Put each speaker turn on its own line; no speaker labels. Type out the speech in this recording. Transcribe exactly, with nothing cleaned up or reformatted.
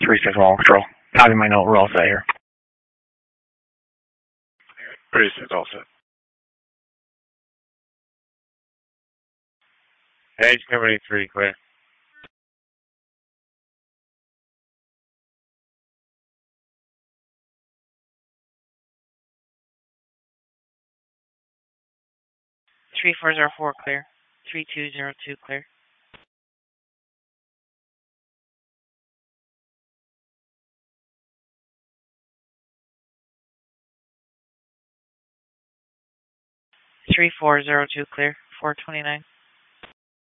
three six one control. Copy my note. We're all set here.
three six, all set. Hey, Company three, clear.
three four zero four, clear. three two zero two, clear. three four zero two, clear. four twenty-nine.